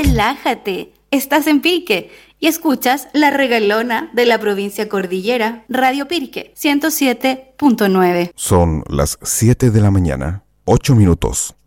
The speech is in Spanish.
Relájate, estás en Pirque y escuchas La Regalona de la provincia cordillera, Radio Pirque 107.9. Son las 7 de la mañana, 8 minutos.